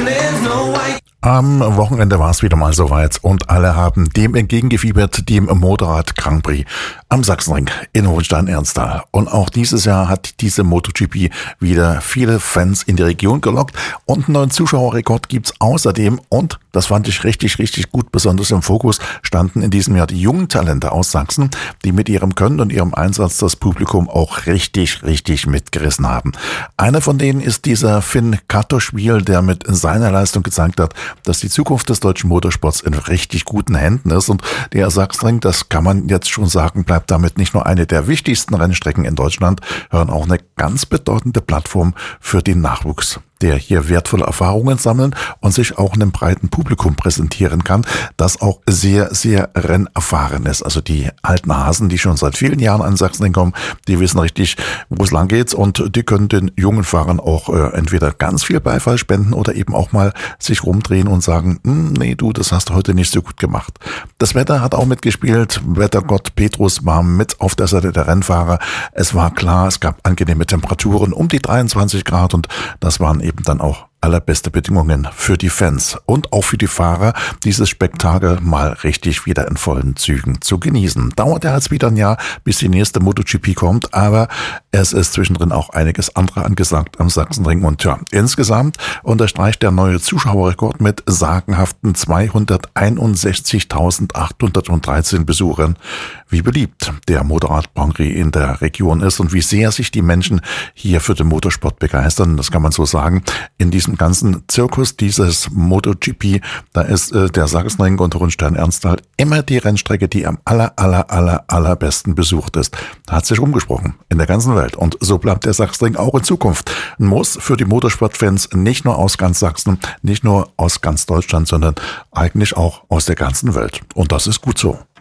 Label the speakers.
Speaker 1: Am Wochenende war es wieder mal soweit und alle haben dem entgegengefiebert, dem Motorrad Grand Prix am Sachsenring in Hohenstein-Ernsthal. Und auch dieses Jahr hat diese MotoGP wieder viele Fans in die Region gelockt und einen neuen Zuschauerrekord gibt's außerdem. Und das fand ich richtig, richtig gut. Besonders im Fokus standen in diesem Jahr die jungen Talente aus Sachsen, die mit ihrem Können und ihrem Einsatz das Publikum auch richtig, richtig mitgerissen haben. Einer von denen ist dieser Finn Kattoschwil, der mit seiner Leistung gezeigt hat, dass die Zukunft des deutschen Motorsports in richtig guten Händen ist. Und der Sachsenring, das kann man jetzt schon sagen, bleibt damit nicht nur eine der wichtigsten Rennstrecken in Deutschland, sondern auch eine ganz bedeutende Plattform für den Nachwuchs, der hier wertvolle Erfahrungen sammeln und sich auch einem breiten Publikum präsentieren kann, das auch sehr, sehr rennerfahren ist. Also die alten Hasen, die schon seit vielen Jahren an Sachsenring kommen, die wissen richtig, wo es lang geht, und die können den jungen Fahrern auch entweder ganz viel Beifall spenden oder eben auch mal sich rumdrehen und sagen, nee du, das hast du heute nicht so gut gemacht. Das Wetter hat auch mitgespielt. Wettergott Petrus war mit auf der Seite der Rennfahrer. Es war klar, es gab angenehme Temperaturen um die 23 Grad und das waren eben dann auch allerbeste Bedingungen für die Fans und auch für die Fahrer, dieses Spektakel mal richtig wieder in vollen Zügen zu genießen. Dauert ja jetzt wieder ein Jahr, bis die nächste MotoGP kommt, aber es ist zwischendrin auch einiges andere angesagt am Sachsenring. Und ja, insgesamt unterstreicht der neue Zuschauerrekord mit sagenhaften 261.813 Besuchern, wie beliebt der Motorrad Grand Prix in der Region ist und wie sehr sich die Menschen hier für den Motorsport begeistern. Das kann man so sagen. In diesem ganzen Zirkus dieses MotoGP, da ist der Sachsenring und Hohenstein-Ernsthal immer die Rennstrecke, die am allerbesten besucht ist. Hat sich rumgesprochen in der ganzen Welt. Und so bleibt der Sachsenring auch in Zukunft ein Muss für die Motorsportfans, nicht nur aus ganz Sachsen, nicht nur aus ganz Deutschland, sondern eigentlich auch aus der ganzen Welt. Und das ist gut so.